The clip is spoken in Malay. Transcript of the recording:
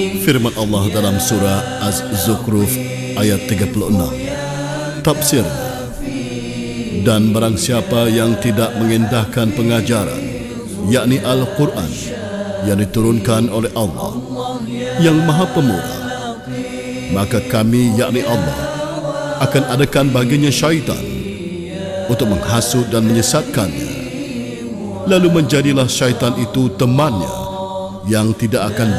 Firman Allah dalam surah Az-Zukhruf ayat 36. Tafsir: dan barang siapa yang tidak mengendahkan pengajaran, yakni Al-Quran yang diturunkan oleh Allah yang Maha Pemurah, maka kami, yakni Allah, akan adakan baginya syaitan untuk menghasut dan menyesatkannya. Lalu menjadilah syaitan itu temannya yang tidak akan